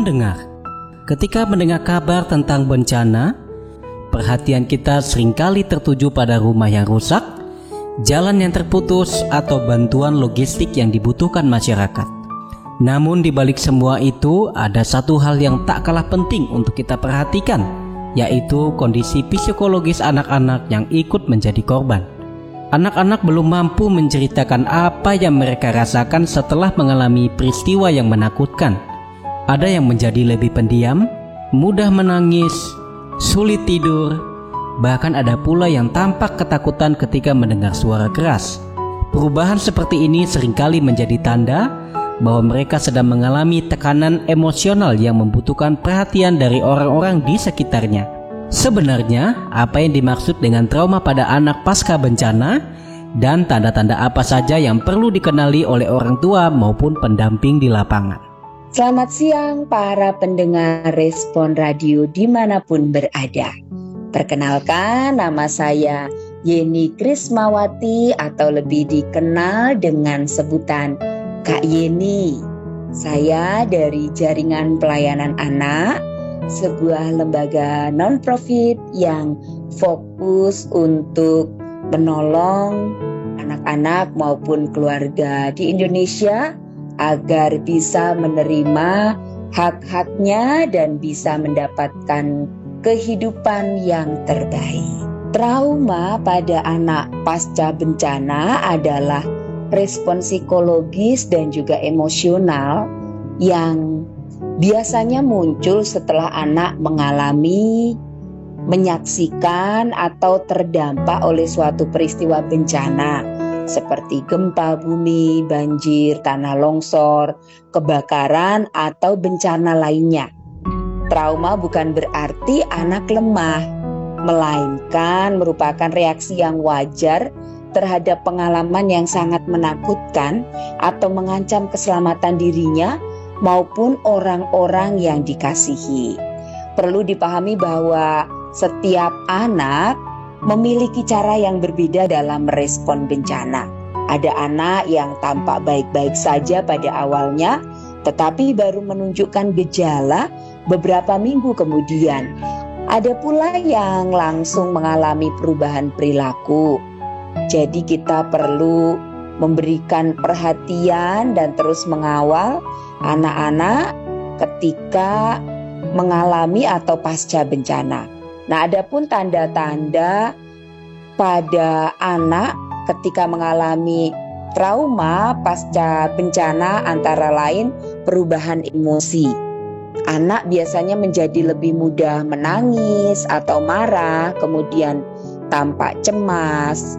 Pendengar, ketika mendengar kabar tentang bencana, perhatian kita seringkali tertuju pada rumah yang rusak, jalan yang terputus, atau bantuan logistik yang dibutuhkan masyarakat. Namun di balik semua itu, ada satu hal yang tak kalah penting untuk kita perhatikan, yaitu kondisi psikologis anak-anak yang ikut menjadi korban. Anak-anak belum mampu menceritakan apa yang mereka rasakan setelah mengalami peristiwa yang menakutkan. Ada yang menjadi lebih pendiam, mudah menangis, sulit tidur, bahkan ada pula yang tampak ketakutan ketika mendengar suara keras. Perubahan seperti ini seringkali menjadi tanda bahwa mereka sedang mengalami tekanan emosional yang membutuhkan perhatian dari orang-orang di sekitarnya. Sebenarnya, apa yang dimaksud dengan trauma pada anak pasca bencana dan tanda-tanda apa saja yang perlu dikenali oleh orang tua maupun pendamping di lapangan? Selamat siang para pendengar Respon Radio dimanapun berada. Perkenalkan, nama saya Yeni Krismawati atau lebih dikenal dengan sebutan Kak Yeni. Saya dari Jaringan Pelayanan Anak, sebuah lembaga non-profit yang fokus untuk menolong anak-anak maupun keluarga di Indonesia agar bisa menerima hak-haknya dan bisa mendapatkan kehidupan yang terbaik. Trauma pada anak pasca bencana adalah respon psikologis dan juga emosional yang biasanya muncul setelah anak menyaksikan atau terdampak oleh suatu peristiwa bencana seperti gempa bumi, banjir, tanah longsor, kebakaran, atau bencana lainnya. Trauma bukan berarti anak lemah, melainkan merupakan reaksi yang wajar terhadap pengalaman yang sangat menakutkan atau mengancam keselamatan dirinya maupun orang-orang yang dikasihi. Perlu dipahami bahwa setiap anak memiliki cara yang berbeda dalam merespon bencana. Ada anak yang tampak baik-baik saja pada awalnya, tetapi baru menunjukkan gejala beberapa minggu kemudian. Ada pula yang langsung mengalami perubahan perilaku. Jadi kita perlu memberikan perhatian dan terus mengawal anak-anak ketika mengalami atau pasca bencana. Nah, adapun tanda-tanda pada anak ketika mengalami trauma pasca bencana antara lain perubahan emosi. Anak biasanya menjadi lebih mudah menangis atau marah, kemudian tampak cemas,